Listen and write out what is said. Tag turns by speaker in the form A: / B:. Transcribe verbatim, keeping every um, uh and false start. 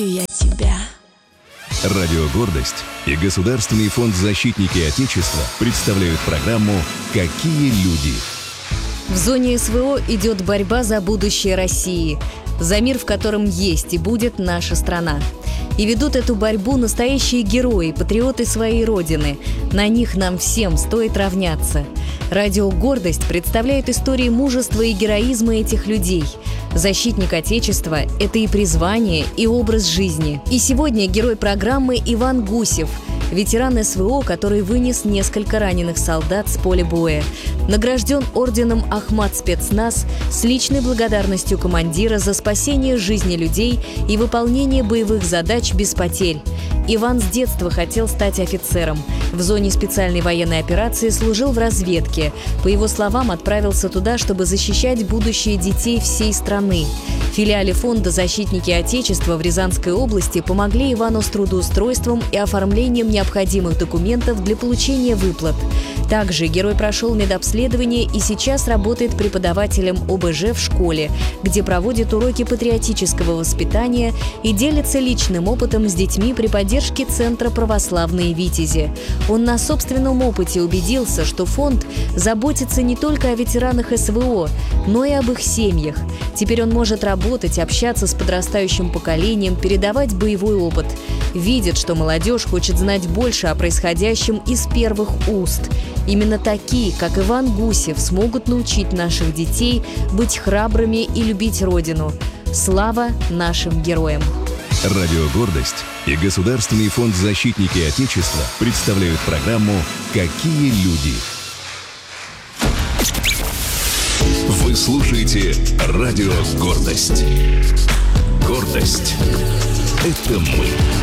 A: я тебя.
B: Радио «Гордость» и Государственный фонд «Защитники Отечества» представляют программу «Какие люди?».
C: В зоне СВО идет борьба за будущее России, за мир, в котором есть и будет наша страна. И ведут эту борьбу настоящие герои, патриоты своей Родины. На них нам всем стоит равняться. Радио «Гордость» представляет истории мужества и героизма этих людей. Защитник Отечества – это и призвание, и образ жизни. И сегодня герой программы Иван Гусев, ветеран СВО, который вынес несколько раненых солдат с поля боя. Награжден орденом Ахмат спецназ с личной благодарностью командира за спасение жизни людей и выполнение боевых задач без потерь. Иван с детства хотел стать офицером. В зоне специальной военной операции служил в разведке. По его словам, отправился туда, чтобы защищать будущее детей всей страны. В филиале фонда «Защитники Отечества» в Рязанской области помогли Ивану с трудоустройством и оформлением необходимых документов для получения выплат. Также герой прошел медобследование и сейчас работает преподавателем О Б Ж в школе, где проводит уроки патриотического воспитания и делится личным опытом с детьми при поддержке Центра «Православные Витязи». Он на собственном опыте убедился, что фонд заботится не только о ветеранах СВО, но и об их семьях. Теперь он может работать, общаться с подрастающим поколением, передавать боевой опыт. Видит, что молодежь хочет знать больше о происходящем из первых уст. Именно такие, как Иван Гусев, смогут научить наших детей быть храбрыми и любить Родину. Слава нашим героям!
B: Радио «Гордость» и Государственный фонд «Защитники Отечества» представляют программу «Какие люди?». Вы слушаете Радио «Гордость». Гордость – это мы.